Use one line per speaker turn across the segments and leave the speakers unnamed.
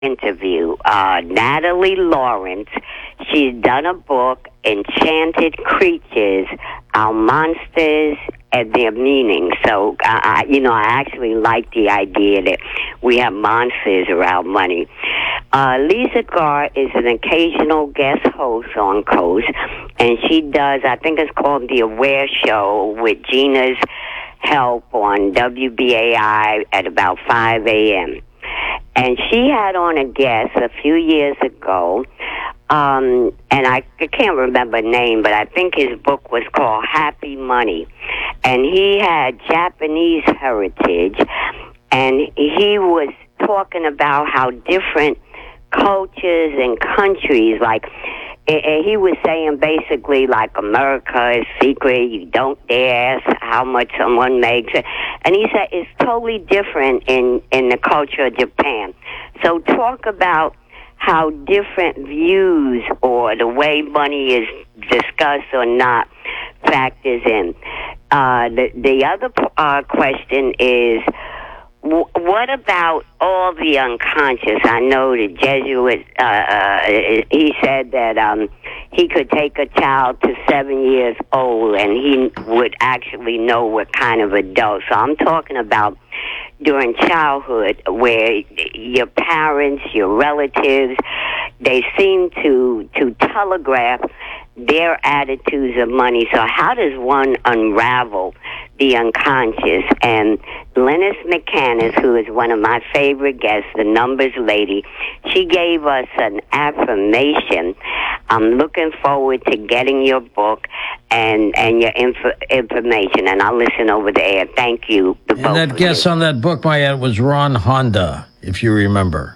interview Natalie Lawrence. She's done a book, Enchanted Creatures, Our Monsters and Their Meaning. So, I actually like the idea that we have monsters around money. Lisa Garr is an occasional guest host on Coast, and she does, I think it's called The Aware Show with Gina's help on WBAI at about 5 a.m. And she had on a guest a few years ago, and I can't remember the name, but I think his book was called Happy Money. And he had Japanese heritage, and he was talking about how different cultures and countries, like, he was saying basically like America is secret, you don't dare ask how much someone makes. And he said it's totally different in the culture of Japan. So talk about how different views or the way money is discussed or not factors in. The other question is, what about all the unconscious? I know the Jesuit, he said that he could take a child to 7 years old and he would actually know what kind of adult. So I'm talking about during childhood where your parents, your relatives, they seem to telegraph their attitudes of money. So how does one unravel the unconscious? And Lennis McCannis, who is one of my favorite guests, the numbers lady, she gave us an affirmation. I'm looking forward to getting your book and your information, and I'll listen over the air. Thank you.
And that guest on that book, Maya, was Ron Honda, if you remember.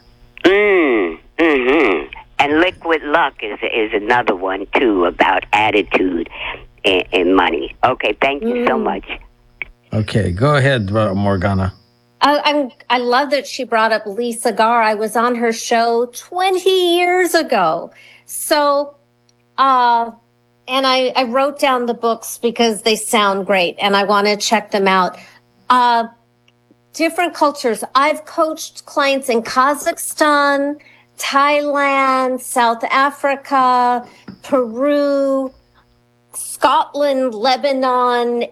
Mm-hmm. And Liquid Luck is another one, too, about attitude and money. Okay, thank you so much.
Okay, go ahead, Morgana.
I love that she brought up Lisa Garr. I was on her show 20 years ago. So, and I wrote down the books because they sound great and I want to check them out. Different cultures. I've coached clients in Kazakhstan, Thailand, South Africa, Peru, Scotland, Lebanon,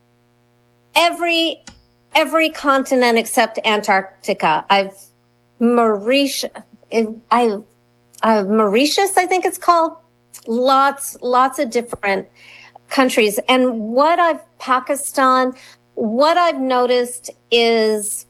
every continent except Antarctica. Mauritius, I think it's called. Lots of different countries. And Pakistan, what I've noticed is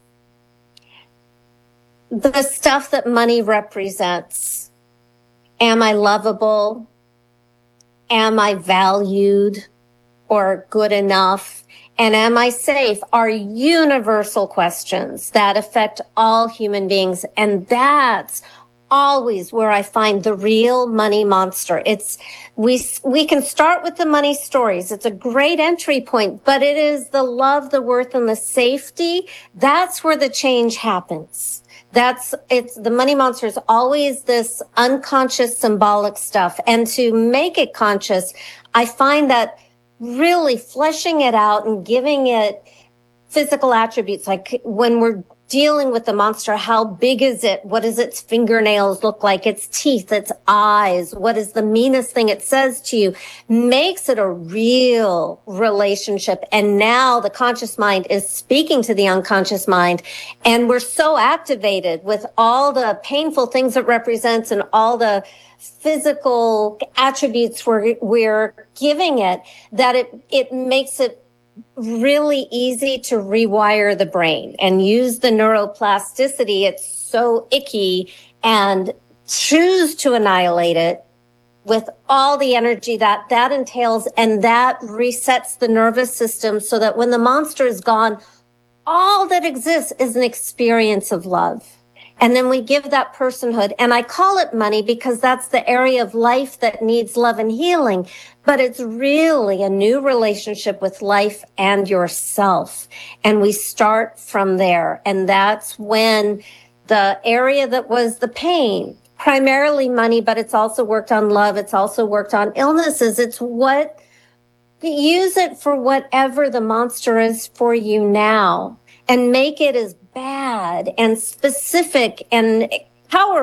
the stuff that money represents. Am I lovable? Am I valued or good enough? And am I safe? Are universal questions that affect all human beings. And that's always where I find the real money monster. We can start with the money stories. It's a great entry point, but it is the love, the worth, and the safety. That's where the change happens. The money monster is always this unconscious symbolic stuff. And to make it conscious, I find that really fleshing it out and giving it physical attributes, like when we're dealing with the monster, how big is it? What does its fingernails look like? Its teeth, its eyes? What is the meanest thing it says to you? Makes it a real relationship. And now the conscious mind is speaking to the unconscious mind. And we're so activated with all the painful things it represents and all the physical attributes we're giving it that it makes it really easy to rewire the brain and use the neuroplasticity. It's so icky, and choose to annihilate it with all the energy that entails, and that resets the nervous system so that when the monster is gone, all that exists is an experience of love. And then we give that personhood. And I call it money because that's the area of life that needs love and healing. But it's really a new relationship with life and yourself. And we start from there. And that's when the area that was the pain, primarily money, but it's also worked on love. It's also worked on illnesses. Use it for whatever the monster is for you now, and make it as bad and specific and How are